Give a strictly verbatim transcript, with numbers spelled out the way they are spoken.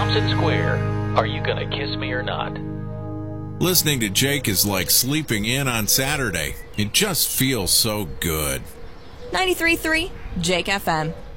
Thompson Square. Are you gonna kiss me or not? Listening to Jake is like sleeping in on Saturday. It just feels so good. ninety-three point three Jake F M.